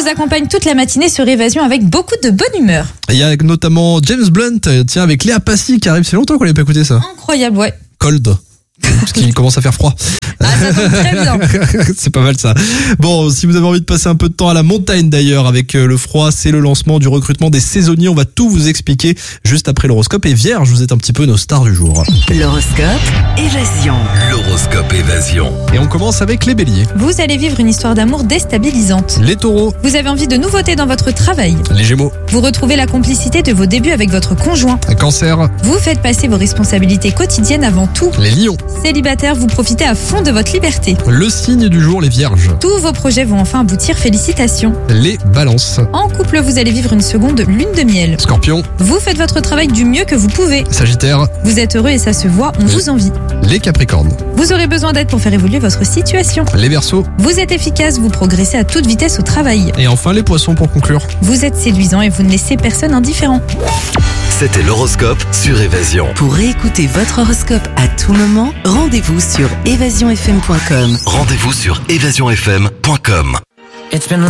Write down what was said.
vous accompagne toute la matinée sur Évasion avec beaucoup de bonne humeur. Il y a notamment James Blunt, tiens, avec Léa Passy qui arrive. C'est longtemps qu'on n'avait pas écouté ça. Incroyable, ouais. Cold. Parce qu'il commence à faire froid. Ah, ça tombe très bien. C'est pas mal ça. Bon, si vous avez envie de passer un peu de temps à la montagne d'ailleurs avec le froid, c'est le lancement du recrutement des saisonniers. On va tout vous expliquer juste après l'horoscope. Et Vierge, vous êtes un petit peu nos stars du jour. L'horoscope Évasion. L'horoscope Évasion. Et on commence avec les béliers. Vous allez vivre une histoire d'amour déstabilisante. Les taureaux. Vous avez envie de nouveautés dans votre travail. Les gémeaux. Vous retrouvez la complicité de vos débuts avec votre conjoint. Cancer. Vous faites passer vos responsabilités quotidiennes avant tout. Les lions. Célibataire, vous profitez à fond de votre liberté. Le signe du jour, les vierges. Tous vos projets vont enfin aboutir, félicitations. Les balances. En couple, vous allez vivre une seconde lune de miel. Scorpion. Vous faites votre travail du mieux que vous pouvez. Sagittaire. Vous êtes heureux et ça se voit, on vous envie. Les capricornes. Vous aurez besoin d'aide pour faire évoluer votre situation. Les verseaux. Vous êtes efficace, vous progressez à toute vitesse au travail. Et enfin les poissons pour conclure. Vous êtes séduisant et vous ne laissez personne indifférent. C'était l'horoscope sur Évasion. Pour réécouter votre horoscope à tout moment, rendez-vous sur évasionfm.com. Rendez-vous sur évasionfm.com. It's been